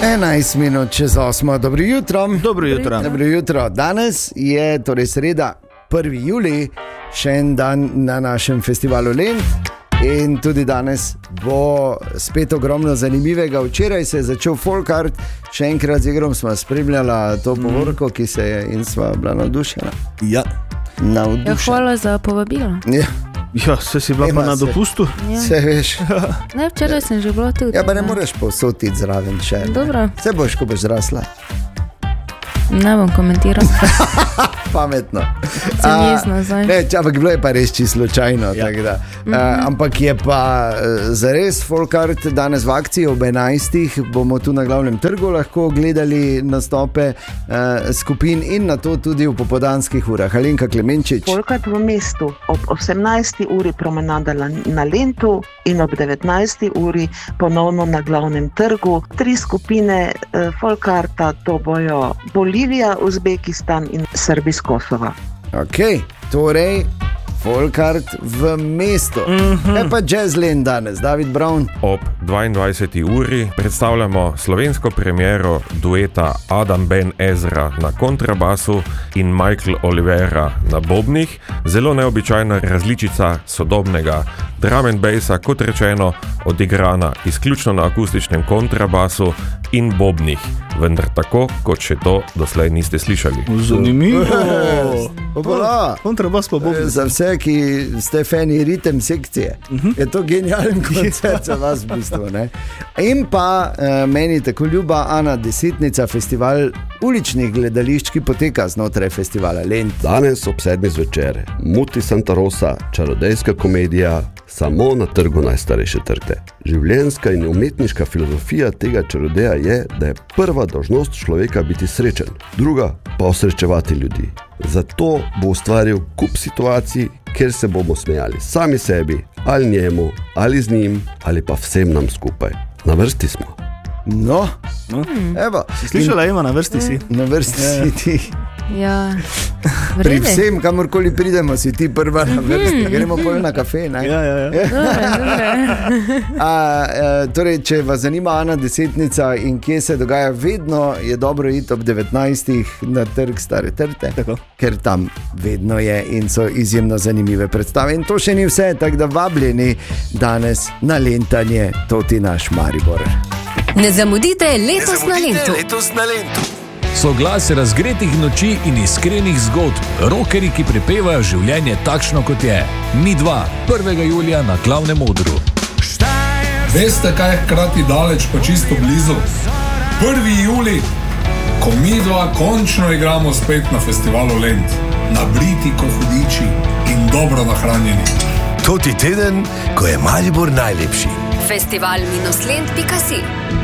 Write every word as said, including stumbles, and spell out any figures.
enajst minut čez osmo. Dobro jutro. Dobro jutro. Dobro jutro. Danes je torej sreda, prvi julij, še en dan na našem festivalu Lent. In tudi danes bo spet ogromno zanimivega. Včeraj se je začel Folkart, še enkrat z igrom smo spremljala to povorko, ki se je in sva bila navdušena. Ja. Navdušena. Ja, hvala za povabilo. Ja. Ja, se si bila Ema, pa na se- dopustu. Ja. Se veš. Ne, včeraj sem že bila tudi. Ja, pa ne moreš povsotiti zraven še. Dobro, Se boš, ko boš zrasla. ne bom komentiral. Pametno. Se A, jezna zdaj. Ne, če, ampak bilo je pa res čisto slučajno. Ja. Tak da. Mm-hmm. A, ampak je pa e, zares Folkart danes v akciji ob enajstih. Bomo tu na glavnem trgu lahko gledali nastope e, skupin in na to tudi v popoldanskih urah. Alenka Klemenčič. Folkart v mestu ob osemnajsti uri promenada la- na Lentu in ob devetnajsti uri ponovno na glavnem trgu. Tri skupine eh, Folkarta, to bojo Bolivija, Uzbekistan in Srbi iz Kosova. Ok, torej Folkart v mestu. Mm-hmm. Je pa Jazzland danes, David Brown. Ob dvaindvajseti uri predstavljamo slovensko premiero dueta Adam Ben Ezra na kontrabasu in Michael Oliveira na bobnih. Zelo neobičajna različica sodobnega drum and bassa, kot rečeno, odigrana izključno na akustičnem kontrabasu in bobnih, vendar tako, kot še to doslej niste slišali. Zanimivo. Opa. Kontrabas pa bo. Za vse, ki ste fani ritem sekcije, uh-huh. je to genijalen koncert za vas v bistvu. Ne? In pa eh, meni tako ljuba Ana Desetnica, festival uličnih gledališč, ki poteka znotraj festivala Lent. Danes ob sedmih zvečer, Muti Santa Rosa, čarodejska komedija, samo na trgu najstarejše trte. Življenjska in umetniška filozofija tega čarodeja je, da je prva dolžnost človeka biti srečen, druga pa osrečevati ljudi. Zato bo ustvaril kup situacij, kjer se bomo smejali sami sebi, ali njemu, ali z njim, ali pa vsem nam skupaj. Na vrsti smo. No, No. evo. Si slišala, Ema, na vrsti si? Na vrsti si ti. Ja, Pri vrede. vsem, kamorkoli pridemo, si ti prva na vrsti. Gremo pol na kafe, ne? Ja, ja, ja. Dobre, dobre. A, e, torej, če vas zanima Ana Desetnica in kje se dogaja, vedno je dobro iti ob devetnajstih na trg Stare trte, Tako. ker tam vedno je in so izjemno zanimive predstave. In to še ni vse, tako da vabljeni danes na lentanje, to ti naš Maribor. Ne zamudite letos na Lentu. So glas razgretih noči in iskrenih zgodb, rokeri, ki prepevajo življenje takšno, kot je. Mi dva, prvega julija na glavnem odru. Veste, kaj je hkrati daleč pa čisto blizu? prvi julij, ko mi dva končno igramo spet na festivalu Lent. Nabriti kot hudiči in dobro nahranjeni. To ti teden, ko je Maribor najlepši. festival minus lent pika si.